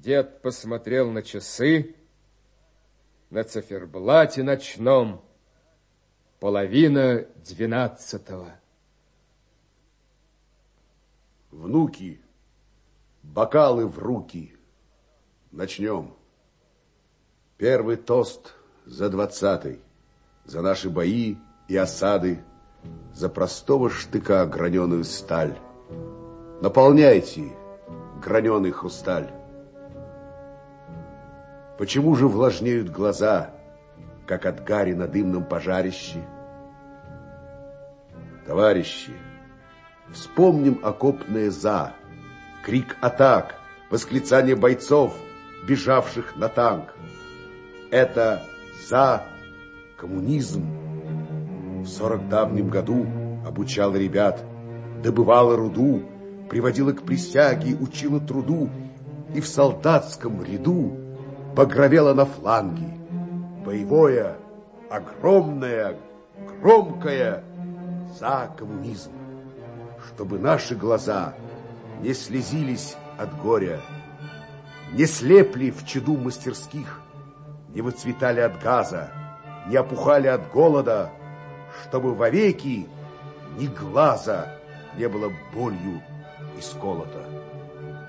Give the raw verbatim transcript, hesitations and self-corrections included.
Дед посмотрел на часы, на циферблате ночном, половина двенадцатого. Внуки, бокалы в руки. Начнем. Первый тост за двадцатый, за наши бои и осады, за простого штыка граненую сталь. Наполняйте граненый хрусталь. Почему же влажнеют глаза, как от гари на дымном пожарище? Товарищи, вспомним окопное «за», крик атак, восклицание бойцов, бежавших на танк. Это «за» коммунизм. В сорок давнем году обучал ребят, добывала руду, приводила к присяге, учила труду, и в солдатском ряду багровела на фланге. Боевое, огромное, громкое «за коммунизм». Чтобы наши глаза не слезились от горя, не слепли в чаду мастерских, не выцветали от газа, не опухали от голода, чтобы вовеки ни глаза не было болью исколото.